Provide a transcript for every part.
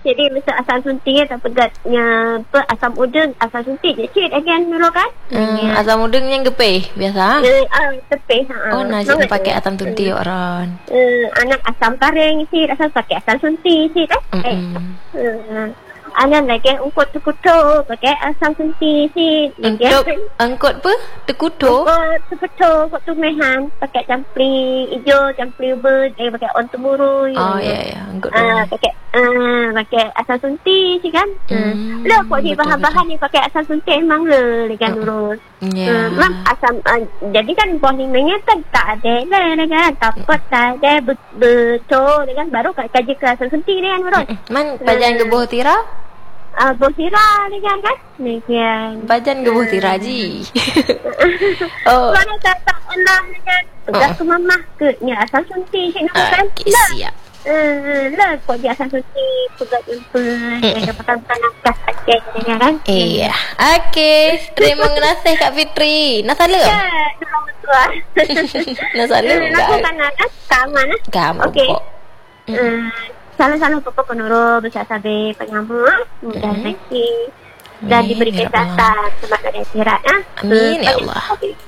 Jadi masa asam suntik atau pegatnya asam udang, asam suntik je cik again dulu kan. Asam udang yang gepeh biasa. Tepih. Oh, nasi pakai asam suntik orang. Anak asam karing cik asam pakai asam suntik cik kan. Anak lagi ungkut tekuto pakai asam suntik cik. Angkut apa? Tekuto. Ungkut tekuto, ungkut tumehan pakai campli hijau, campli ubud, pakai on temurui. Oh ya, angkut. Pakai asam suntik cik kan. Lah kok di bahan-bahan ni pakai asam suntik memang le kan urus. Mam asam jadi kan buah ni mengetan tak ada lah kan. Takut tak ada betul kan baru kaji ke asam suntik ni kan urus. Man bajan gebuh tira? Buah tira ni kan. Ni kan. Bajan gebuh tira ji. Oh. Mana tak Allah ni kan. Pegang ke mamah ke ni asam suntik cik nak kan. Siap. Lah kok dia asam suntik pegang jemput yang petang-petang nafas aja kan. Iya. Okey. Terima kasih Kak Fitri. Nak salam? Ya, nolong tuan. Nak salam Nak sana kan kaman ah. Kamu. Okey. Salam-salam pokok penurut besar sabi penyambung mudah rezeki dan diberi kesehatan semangat dan istirahat ah. Amin ya Allah.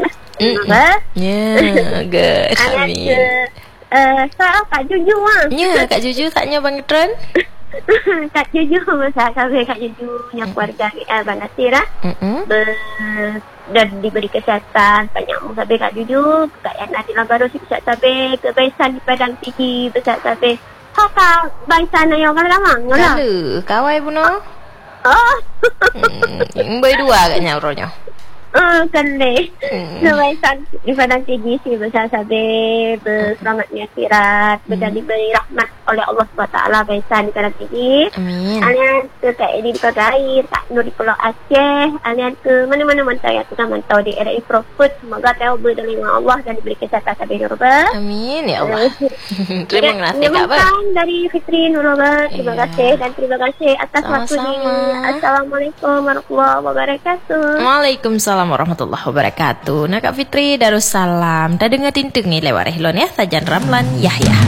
Ya, good. Amin. Saya Kak Juju ah. Ya, Kak Juju saknya Bang Tron. Kak Juju masa sampai Kak Juju yang keluarga Bang Nasir ah. Dan diberi kesehatan banyak sampai Kak Juju, Kak Yana di Baru besar sampai kebaikan di Padang Tinggi besar sampai. Kak baisan yang orang lama. Lalu, kawai pun no. Oh. Boy dua agaknya uronya. Kali. Kebaikan di Padang Tinggi si besar sampai berselamatnya akhirat dan diberi rahmat oleh Allah SWT baisan di Padang Tinggi. Amin. Alian ke Kak Edi di Pagair, Kak Nur di Pulau Aceh, alian ke mana-mana mantau yang kita mantau di RI Profit. Semoga tahu berdoa Allah dan diberi kesehatan sampai Nurba. Amin ya Allah. Terima kasih Kak Ba. Dari Fitri Nurba. Terima kasih dan terima kasih atas waktunya. Assalamualaikum warahmatullahi wabarakatuh. Waalaikumsalam warahmatullahi wabarakatuh. Nah Kak Fitri Darussalam. Dah dengar tinting ni lewat Rehlon ya. Sajan Ramlan Yahya.